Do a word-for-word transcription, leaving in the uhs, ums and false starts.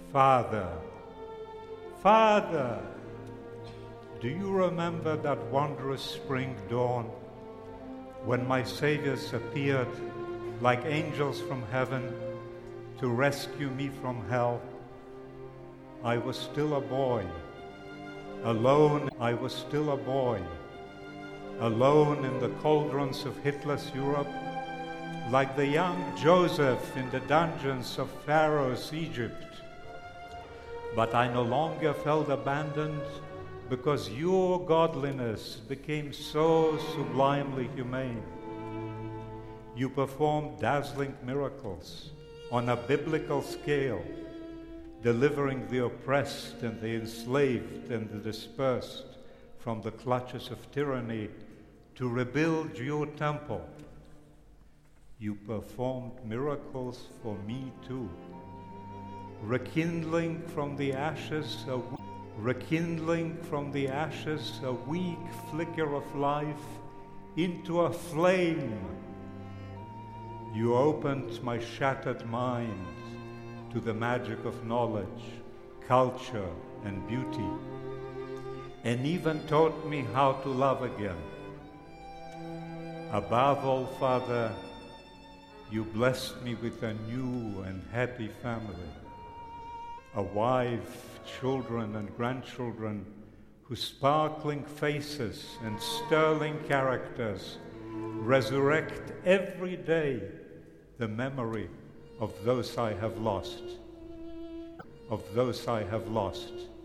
Father, Father, do you remember that wondrous spring dawn when my saviors appeared like angels from heaven to rescue me from hell? I was still a boy. Alone, I was still a boy. Alone in the cauldrons of Hitler's Europe, like the young Joseph in the dungeons of Pharaoh's Egypt. But I no longer felt abandoned because your godliness became so sublimely humane. You performed dazzling miracles on a biblical scale, delivering the oppressed and the enslaved and the dispersed from the clutches of tyranny to rebuild your temple. You performed miracles for me too, rekindling from the ashes a rekindling from the ashes a weak flicker of life into a flame. You opened my shattered mind to the magic of knowledge, culture, and beauty, and even taught me how to love again. Above all, Father, you blessed me with a new and happy family, a wife, children, and grandchildren whose sparkling faces and sterling characters resurrect every day the memory of those I have lost, of those I have lost.